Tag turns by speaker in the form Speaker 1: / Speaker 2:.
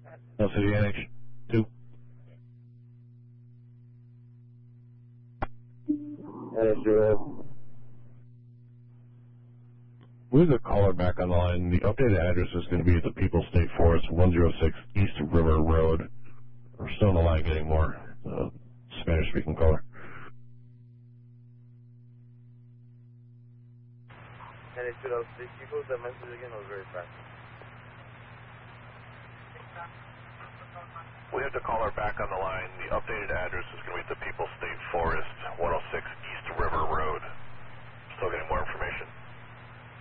Speaker 1: LCD NH2.
Speaker 2: NH2.
Speaker 1: We have the caller back on the line. The updated address is going to be at the People's State Forest, 106 East River Road. We're still on the line getting more Spanish-speaking caller.
Speaker 2: NH2, can you close that message again? It was very fast.
Speaker 3: We have the caller back on the line. The updated address is going to be at the People's State Forest, 106 East River Road. Still getting more information.